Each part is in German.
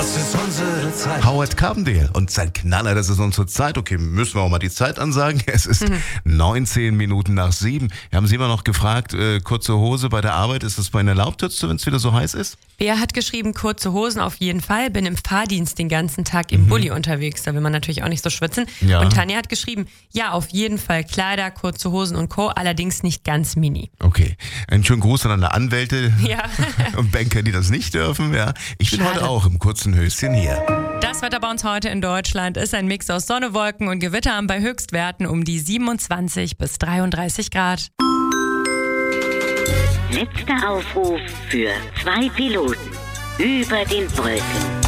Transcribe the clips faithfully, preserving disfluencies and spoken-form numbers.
das ist unsere Zeit. Howard Carpendale und sein Knaller, das ist unsere Zeit. Okay, müssen wir auch mal die Zeit ansagen. Es ist mhm. neunzehn Minuten nach sieben. Wir haben Sie immer noch gefragt, äh, kurze Hose bei der Arbeit, ist das bei Ihnen erlaubt, wenn es wieder so heiß ist? Bea hat geschrieben, kurze Hosen auf jeden Fall. Bin im Fahrdienst den ganzen Tag im mhm. Bulli unterwegs. Da will man natürlich auch nicht so schwitzen. Ja. Und Tanja hat geschrieben, ja, auf jeden Fall Kleider, kurze Hosen und Co. Allerdings nicht ganz mini. Okay. Einen schönen Gruß an alle Anwälte ja. und Banker, die das nicht dürfen. Ja. Ich bin Schade. heute auch im kurzen Höschen hier. Das Wetter bei uns heute in Deutschland ist ein Mix aus Sonne, Wolken und Gewittern bei Höchstwerten um die siebenundzwanzig bis dreiunddreißig Grad. Letzter Aufruf für zwei Piloten über den Wolken.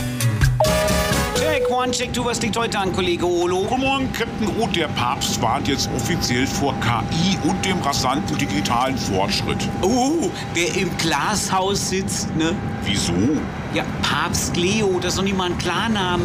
Check one, check two, was liegt heute an, Kollege Olo? Guten Morgen, Captain Roth. Der Papst warnt jetzt offiziell vor K I und dem rasanten digitalen Fortschritt. Oh, wer im Glashaus sitzt, ne? Wieso? Ja, Papst Leo, das ist doch nicht mal ein Klarname.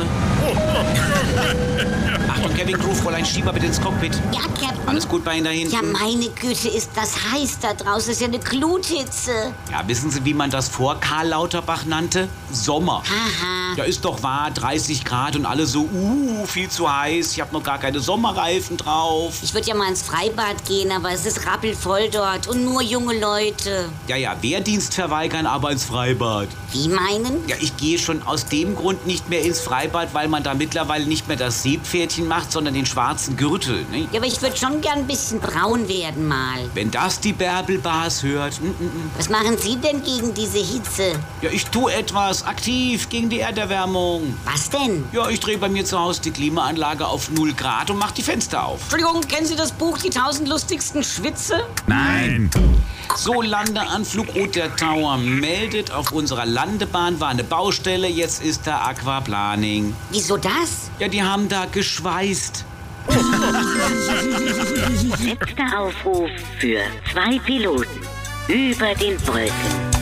Achtung, Kevin Crew, Fräulein Schieber, bitte ins Cockpit. Ja, Captain. Alles gut bei Ihnen da hinten? Ja, meine Güte, ist das heiß da draußen. Das ist ja eine Gluthitze. Ja, wissen Sie, wie man das vor Karl Lauterbach nannte? Sommer. Haha. Ja, ist doch wahr, dreißig Grad und alle so, uh, viel zu heiß. Ich habe noch gar keine Sommerreifen drauf. Ich würde ja mal ins Freibad gehen, aber es ist rappelvoll dort und nur junge Leute. Ja, ja, Wehrdienst verweigern, aber ins Freibad. Wie meinen? Ja, ich gehe schon aus dem Grund nicht mehr ins Freibad, weil man da mittlerweile nicht mehr das Seepferdchen macht, sondern den schwarzen Gürtel. Ne? Ja, aber ich würde schon gern ein bisschen braun werden mal. Wenn das die Bärbel-Bars hört. Mm, mm, mm. Was machen Sie denn gegen diese Hitze? Ja, ich tue etwas aktiv gegen die Erderwärmung. Was denn? Ja, ich drehe bei mir zu Hause die Klimaanlage auf null Grad und mach die Fenster auf. Entschuldigung, kennen Sie das Buch Die tausend lustigsten Schwitze? Nein. So, Landeanflug Roter Tower meldet, auf unserer Landebahn war eine Baustelle, jetzt ist da Aquaplaning. Wieso das? Ja, die haben da geschweißt. Letzter Aufruf für zwei Piloten über den Wolken.